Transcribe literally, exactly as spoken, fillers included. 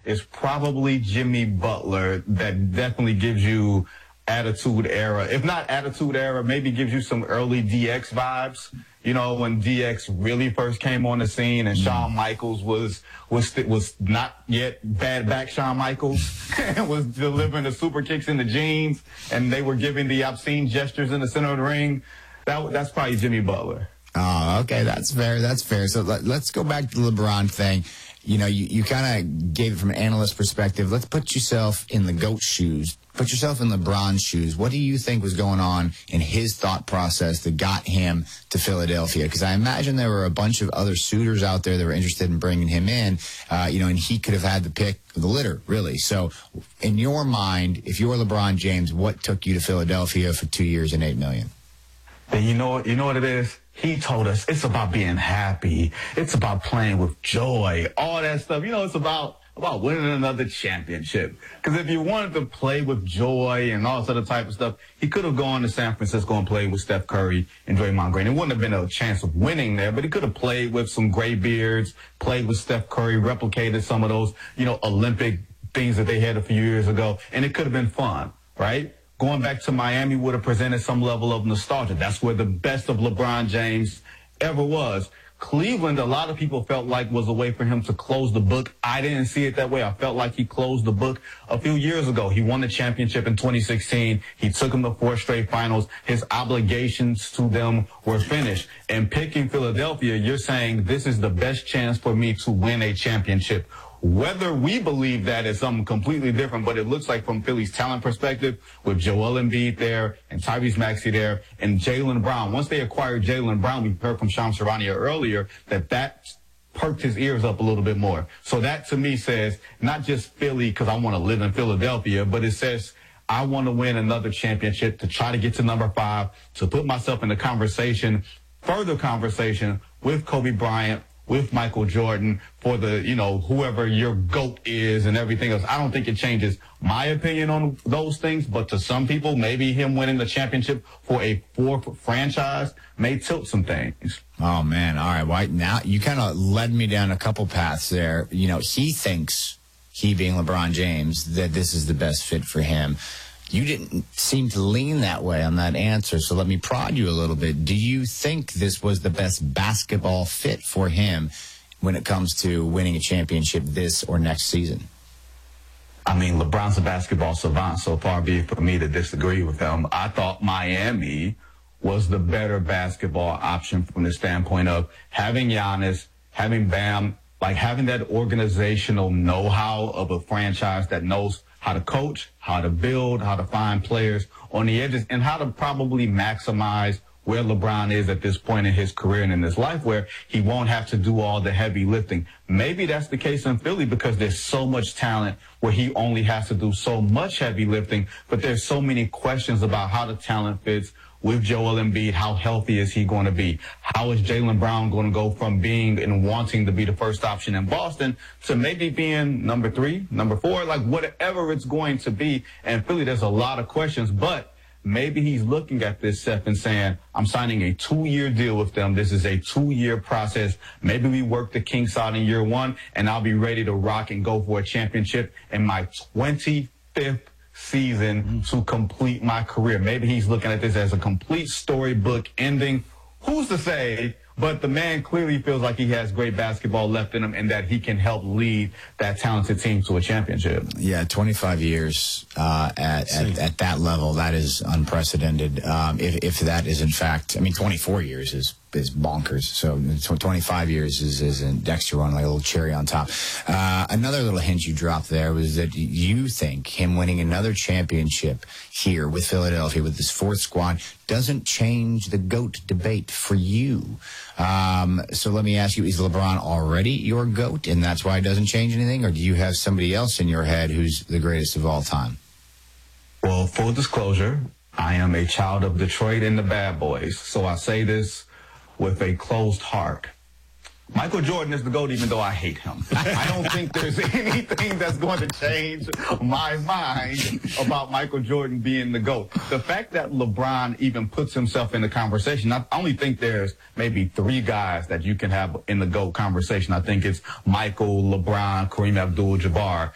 is probably Jimmy Butler. That definitely gives you Attitude Era. If not Attitude Era, maybe gives you some early D X vibes. You know, when D X really first came on the scene and Shawn Michaels was was was not yet bad back Shawn Michaels and was delivering the super kicks in the jeans, and they were giving the obscene gestures in the center of the ring. That that's probably Jimmy Butler. Oh, okay, that's fair. That's fair. So let, let's go back to the LeBron thing. You know, you, you kind of gave it from an analyst perspective. Let's put yourself in the GOAT shoes. Put yourself in LeBron's shoes. What do you think was going on in his thought process that got him to Philadelphia? Because I imagine there were a bunch of other suitors out there that were interested in bringing him in, uh, you know, and he could have had the pick of the litter, really. So in your mind, if you're LeBron James, what took you to Philadelphia for two years and eight million? And you know, you know what it is? He told us it's about being happy. It's about playing with joy, all that stuff. You know, it's about about winning another championship. Because if you wanted to play with joy and all this other type of stuff, he could have gone to San Francisco and played with Steph Curry and Draymond Green. It wouldn't have been a chance of winning there, but he could have played with some graybeards, played with Steph Curry, replicated some of those, you know, Olympic things that they had a few years ago, and it could have been fun, right? Going back to Miami would have presented some level of nostalgia. That's where the best of LeBron James ever was. Cleveland, a lot of people felt like was a way for him to close the book. I didn't see it that way. I felt like he closed the book a few years ago. He won the championship in twenty sixteen. He took them to four straight finals. His obligations to them were finished. And picking Philadelphia, you're saying this is the best chance for me to win a championship. Whether we believe that is something completely different, but it looks like from Philly's talent perspective, with Joel Embiid there and Tyrese Maxey there and Jaylen Brown. Once they acquired Jaylen Brown, we heard from Shams Charania earlier that that perked his ears up a little bit more. So that to me says not just Philly because I want to live in Philadelphia, but it says I want to win another championship to try to get to number five, to put myself in the conversation, further conversation with Kobe Bryant, with Michael Jordan, for the, you know, whoever your GOAT is and everything else. I don't think it changes my opinion on those things, but to some people, maybe him winning the championship for a fourth franchise may tilt some things. Oh, man. All right. Well, now you kind of led me down a couple paths there. You know, he thinks, he being LeBron James, that this is the best fit for him. You didn't seem to lean that way on that answer, so let me prod you a little bit. Do you think this was the best basketball fit for him when it comes to winning a championship this or next season? I mean, LeBron's a basketball savant, so far be it for me to disagree with him. I thought Miami was the better basketball option from the standpoint of having Giannis, having Bam, like having that organizational know-how of a franchise that knows how to coach, how to build, how to find players on the edges, and how to probably maximize where LeBron is at this point in his career and in his life, where he won't have to do all the heavy lifting. Maybe that's the case in Philly because there's so much talent where he only has to do so much heavy lifting, but there's so many questions about how the talent fits with Joel Embiid. How healthy is he going to be? How is Jaylen Brown going to go from being and wanting to be the first option in Boston to maybe being number three, number four, like whatever it's going to be? And Philly, there's a lot of questions, but maybe he's looking at this, Seth, and saying, I'm signing a two-year deal with them. This is a two-year process. Maybe we work the kinks out in year one, and I'll be ready to rock and go for a championship in my twenty-fifth season to complete my career. Maybe he's looking at this as a complete storybook ending. Who's to say? But the man clearly feels like he has great basketball left in him and that he can help lead that talented team to a championship. Yeah, twenty-five years uh, at, at at that level, that is unprecedented. Um, if, if that is in fact, I mean, twenty-four years is is bonkers. So twenty-five years is, is an extra one, like a little cherry on top. Uh, another little hint you dropped there was that you think him winning another championship here with Philadelphia, with this fourth squad, doesn't change the GOAT debate for you. Um, so let me ask you, is LeBron already your GOAT, and that's why it doesn't change anything? Or do you have somebody else in your head who's the greatest of all time? Well, full disclosure, I am a child of Detroit and the Bad Boys. So I say this with a closed heart. Michael Jordan is the GOAT, even though I hate him. I don't think there's anything that's going to change my mind about Michael Jordan being the GOAT. The fact that LeBron even puts himself in the conversation, I only think there's maybe three guys that you can have in the GOAT conversation. I think it's Michael, LeBron, Kareem Abdul-Jabbar.